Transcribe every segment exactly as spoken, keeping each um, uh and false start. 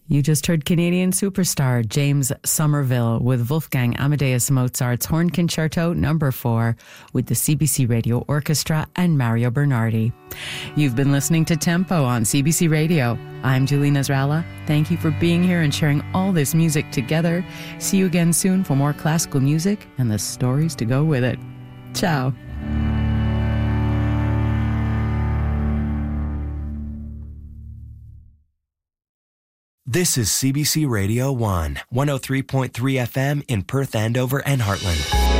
You just heard Canadian superstar James Somerville with Wolfgang Amadeus Mozart's Horn Concerto number four with the C B C Radio Orchestra and Mario Bernardi. You've been listening to Tempo on C B C Radio. I'm Julie Nasrallah. Thank you for being here and sharing all this music together. See you again soon for more classical music and the stories to go with it. Ciao. This is C B C Radio one, one oh three point three F M in Perth, Andover, and Heartland.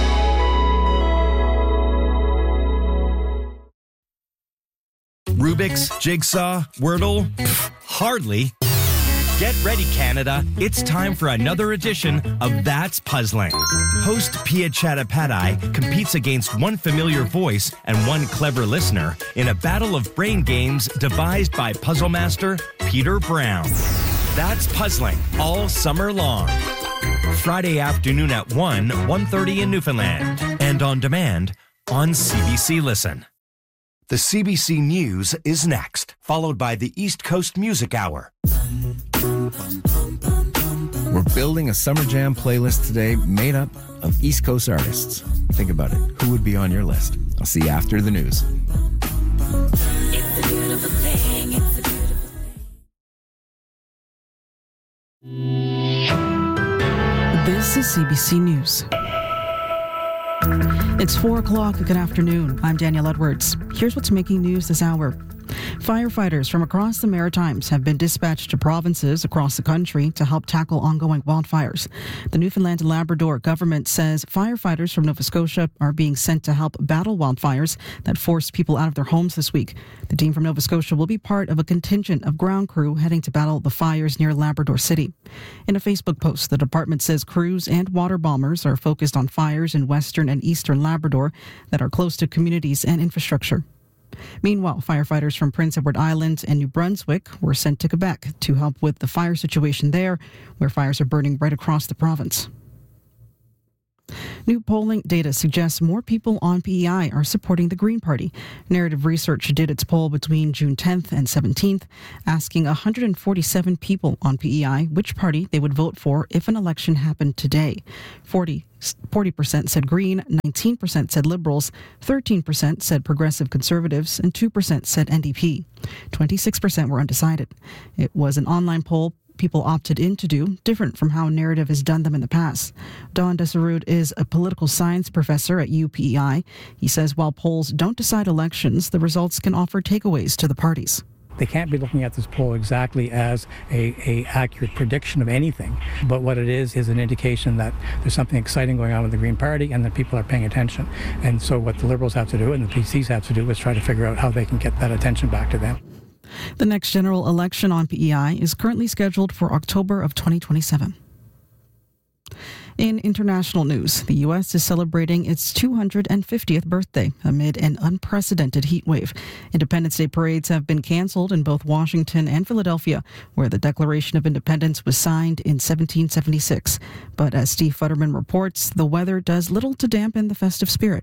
Rubik's, Jigsaw, Wordle? Pfft, hardly. Get ready, Canada. It's time for another edition of That's Puzzling. Host Pia Chattopadhyay competes against one familiar voice and one clever listener in a battle of brain games devised by puzzle master Peter Brown. That's Puzzling all summer long. Friday afternoon at one, one thirty in Newfoundland. And on demand on C B C Listen. The C B C News is next, followed by the East Coast Music Hour. We're building a Summer Jam playlist today made up of East Coast artists. Think about it. Who would be on your list? I'll see you after the news. It's a beautiful thing. It's a beautiful thing. This is C B C News. It's four o'clock. Good afternoon. I'm Danielle Edwards. Here's what's making news this hour. Firefighters from across the Maritimes have been dispatched to provinces across the country to help tackle ongoing wildfires. The Newfoundland and Labrador government says firefighters from Nova Scotia are being sent to help battle wildfires that forced people out of their homes this week. The team from Nova Scotia will be part of a contingent of ground crew heading to battle the fires near Labrador City. In a Facebook post, the department says crews and water bombers are focused on fires in western and eastern Labrador that are close to communities and infrastructure. Meanwhile, firefighters from Prince Edward Island and New Brunswick were sent to Quebec to help with the fire situation there, where fires are burning right across the province. New polling data suggests more people on P E I are supporting the Green Party. Narrative Research did its poll between June tenth and seventeenth, asking one hundred forty-seven people on P E I which party they would vote for if an election happened today. forty percent said Green, nineteen percent said Liberals, thirteen percent said Progressive Conservatives, and two percent said N D P. twenty-six percent were undecided. It was an online poll people opted in to do, different from how Narrative has done them in the past. Don Desaroud is a political science professor at U P E I. He says while polls don't decide elections, the results can offer takeaways to the parties. They can't be looking at this poll exactly as a, a accurate prediction of anything, but what it is is an indication that there's something exciting going on with the Green Party and that people are paying attention. And so what the Liberals have to do and the P Cs have to do is try to figure out how they can get that attention back to them. The next general election on P E I is currently scheduled for October of twenty twenty-seven. In international news, the U S is celebrating its two hundred fiftieth birthday amid an unprecedented heat wave. Independence Day parades have been canceled in both Washington and Philadelphia, where the Declaration of Independence was signed in seventeen seventy-six. But as Steve Futterman reports, the weather does little to dampen the festive spirit.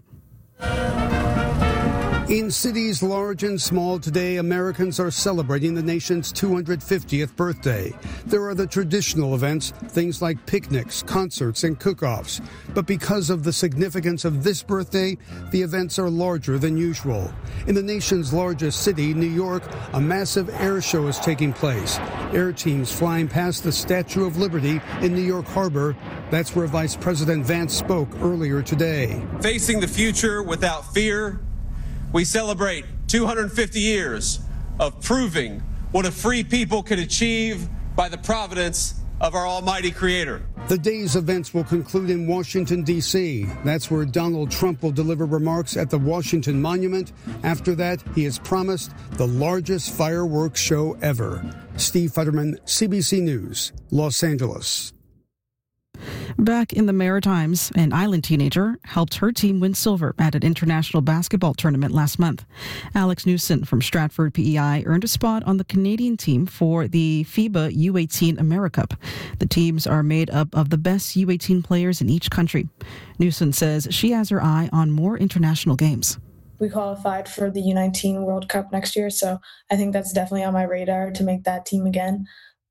In cities large and small today, Americans are celebrating the nation's two hundred fiftieth birthday. There are the traditional events, things like picnics, concerts, and cook-offs. But because of the significance of this birthday, the events are larger than usual. In the nation's largest city, New York, a massive air show is taking place. Air teams flying past the Statue of Liberty in New York Harbor. That's where Vice President Vance spoke earlier today. Facing the future without fear, we celebrate two hundred fifty years of proving what a free people can achieve by the providence of our almighty Creator. The day's events will conclude in Washington, D C That's where Donald Trump will deliver remarks at the Washington Monument. After that, he has promised the largest fireworks show ever. Steve Futterman, C B C News, Los Angeles. Back in the Maritimes, an island teenager helped her team win silver at an international basketball tournament last month. Alex Newson from Stratford P E I earned a spot on the Canadian team for the FIBA U eighteen AmeriCup. The teams are made up of the best U eighteen players in each country. Newson says she has her eye on more international games. We qualified for the U nineteen World Cup next year, so I think that's definitely on my radar to make that team again.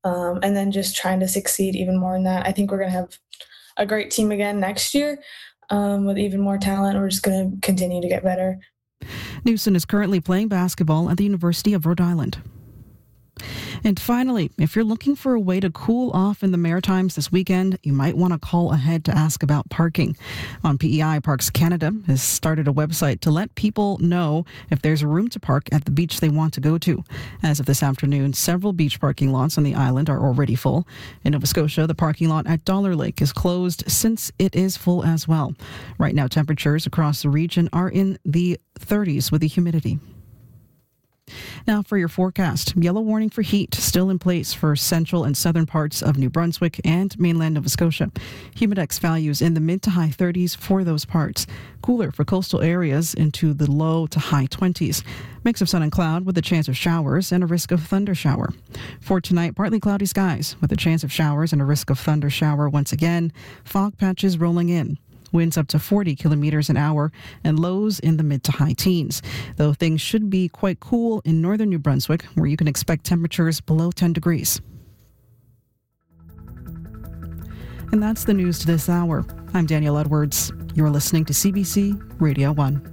um, and then just trying to succeed even more in that. I think we're going to have a great team again next year um, with even more talent. We're just going to continue to get better. Newson is currently playing basketball at the University of Rhode Island. And finally, if you're looking for a way to cool off in the Maritimes this weekend, you might want to call ahead to ask about parking. On P E I, Parks Canada has started a website to let people know if there's a room to park at the beach they want to go to. As of this afternoon, several beach parking lots on the island are already full. In Nova Scotia, the parking lot at Dollar Lake is closed since it is full as well. Right now, temperatures across the region are in the thirties with the humidity. Now for your forecast. Yellow warning for heat still in place for central and southern parts of New Brunswick and mainland Nova Scotia. Humidex values in the mid to high thirties for those parts. Cooler for coastal areas into the low to high twenties. Mix of sun and cloud with a chance of showers and a risk of thunder shower. For tonight, partly cloudy skies with a chance of showers and a risk of thunder shower once again. Fog patches rolling in. Winds up to forty kilometers an hour and lows in the mid to high teens. Though things should be quite cool in northern New Brunswick, where you can expect temperatures below ten degrees. And that's the news to this hour. I'm Danielle Edwards. You're listening to C B C Radio one.